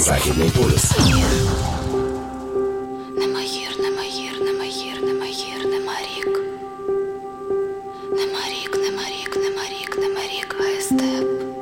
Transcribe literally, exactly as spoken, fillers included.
Західний полюс. Нема гір, нема гір, нема гір, нема гір, нема рік. Нема рік, нема рік, нема рік, нема рік, а є степ.